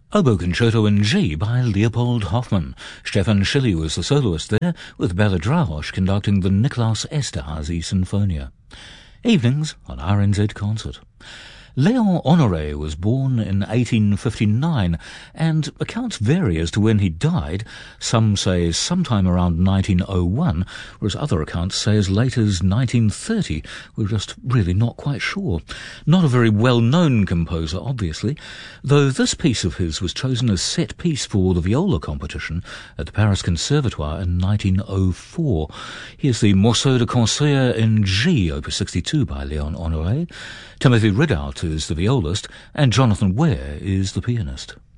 Oboe Concerto in G by Leopold Hoffmann. Stefan Schilly was the soloist there, with Bela Drahosch conducting the Nikolaus Esterhazy Sinfonia. Evenings on RNZ Concert. Léon Honoré was born in 1859, and accounts vary as to when he died. Some say sometime around 1901, whereas other accounts say as late as 1930. We're just really not quite sure. Not a very well-known composer, obviously, though this piece of his was chosen as set piece for the viola competition at the Paris Conservatoire in 1904. Here's the Morceau de Concert in G, Opus 62 by Léon Honoré. Timothy Ridout is the violist, and Jonathan Ware is the pianist.